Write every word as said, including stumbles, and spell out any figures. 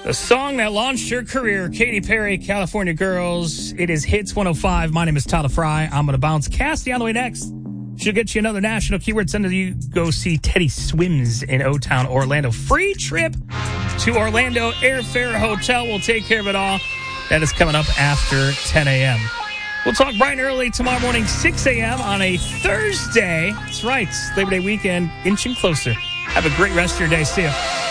The song that launched your career, Katy Perry, California Girls. It is Hits one oh five. My name is Tyler Fry. I'm going to bounce. Cassie on the way next. She'll get you another national keyword. Send you go see Teddy Swims in O-Town, Orlando. Free trip to Orlando Airfare Hotel. We'll take care of it all. That is coming up after ten a.m. We'll talk bright and early tomorrow morning, six a.m. on a Thursday. That's right. Labor Day weekend inching closer. Have a great rest of your day. See ya.